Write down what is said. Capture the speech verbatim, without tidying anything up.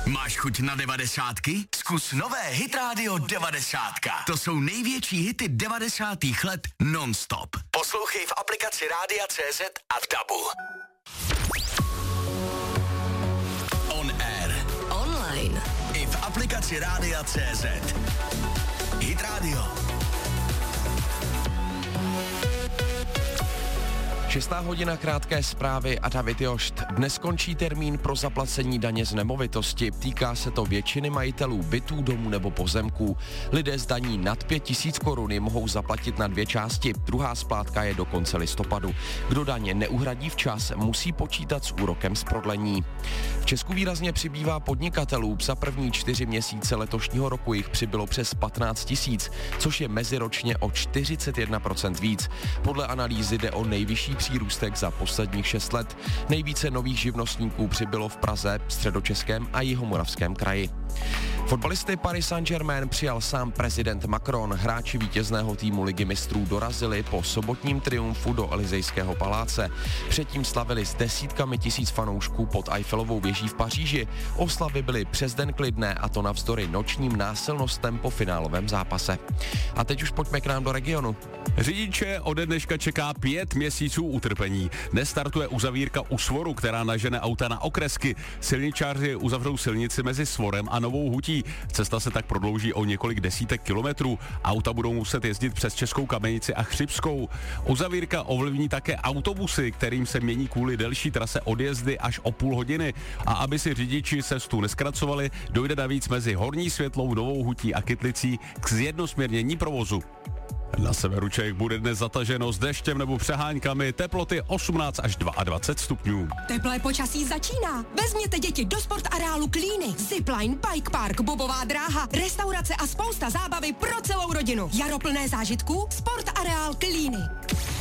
Máš chuť na devadesátky? Zkus nové Hit Radio devadesátka. To jsou největší hity devadesátých let non-stop. Poslouchej v aplikaci Rádia C Z a v Dabu. On air. Online. I v aplikaci Rádia C Z. Hit Radio. Šestá hodina, krátké zprávy a David Jošt. Dnes končí termín pro zaplacení daně z nemovitosti. Týká se to většiny majitelů bytů, domů nebo pozemků. Lidé z daní nad pět tisíc korun je mohou zaplatit na dvě části. Druhá splátka je do konce listopadu. Kdo daně neuhradí včas, musí počítat s úrokem z prodlení. V Česku výrazně přibývá podnikatelů. Za první čtyři měsíce letošního roku jich přibylo přes patnáct tisíc, což je meziročně o čtyřicet jedna procent víc. Podle analýzy jde o nejvyšší přírůstek za posledních šest let. Nejvíce nových živnostníků přibylo v Praze, Středočeském a Jihomoravském kraji. Fotbalisty Paris Saint-Germain přijal sám prezident Macron. Hráči vítězného týmu Ligy mistrů dorazili po sobotním triumfu do Elysejského paláce. Předtím slavili s desítkami tisíc fanoušků pod Eiffelovou věží v Paříži. Oslavy byly přes den klidné, a to navzdory nočním násilnostem po finálovém zápase. A teď už pojďme k nám do regionu. Řidiče ode dneška čeká pět měsíců utrpení. Dnes startuje uzavírka u Svoru, která nažene auta na okresky. Silničáři uzavřou silnici mezi Svorem a Novou Hutí. Cesta se tak prodlouží o několik desítek kilometrů. Auta budou muset jezdit přes Českou Kamenici a Chřibskou. Uzavírka ovlivní také autobusy, kterým se mění kvůli delší trase odjezdy až o půl hodiny. A aby si řidiči cestu neskracovali, dojde navíc mezi Horní Světlou, Novou Hutí a Kytlicí k zjednosměrnění provozu. Na severu Čech bude dnes zataženo s deštěm nebo přeháňkami, teploty osmnáct až dvacet dva stupňů. Teplé počasí začíná. Vezměte děti do sportareálu Klíny. Zipline, bike park, bobová dráha, restaurace a spousta zábavy pro celou rodinu. Jaro plné zážitků, sportareál Klíny.